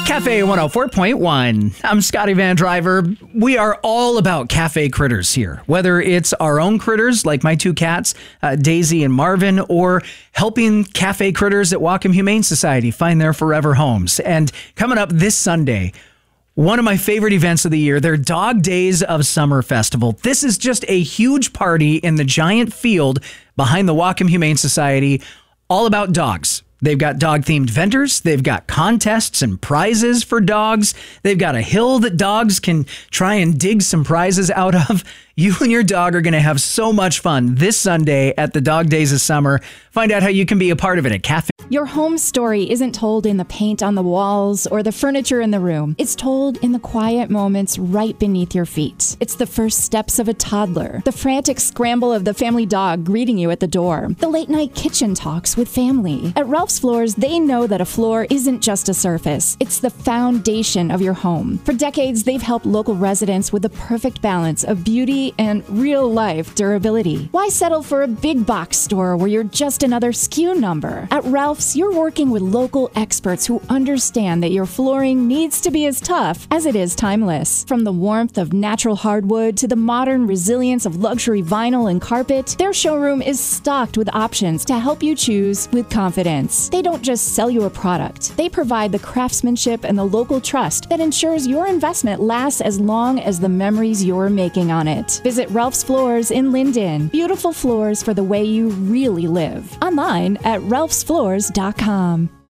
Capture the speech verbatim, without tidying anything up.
Cafe one oh four point one. I'm Scotty Van Driver. We are all about cafe critters here, whether it's our own critters like my two cats, uh, Daisy and Marvin, or helping cafe critters at Whatcom Humane Society find their forever homes. And coming up this Sunday, one of my favorite events of the year, their Dog Days of Summer Festival. This is just a huge party in the giant field behind the Whatcom Humane Society, all about dogs. They've got dog-themed vendors. They've got contests and prizes for dogs. They've got a hill that dogs can try and dig some prizes out of. You and your dog are going to have so much fun this Sunday at the Dog Days of Summer. Find out how you can be a part of it at Cafe. Your home story isn't told in the paint on the walls or the furniture in the room. It's told in the quiet moments right beneath your feet. It's the first steps of a toddler, the frantic scramble of the family dog greeting you at the door, the late night kitchen talks with family. At Ralph's Floors, they know that a floor isn't just a surface. It's the foundation of your home. For decades, they've helped local residents with the perfect balance of beauty and real-life durability. Why settle for a big box store where you're just another S K U number? At Ralph's, you're working with local experts who understand that your flooring needs to be as tough as it is timeless. From the warmth of natural hardwood to the modern resilience of luxury vinyl and carpet, their showroom is stocked with options to help you choose with confidence. They don't just sell you a product. They provide the craftsmanship and the local trust that ensures your investment lasts as long as the memories you're making on it. Visit Ralph's Floors in Linden. Beautiful floors for the way you really live. Online at ralphs floors dot com.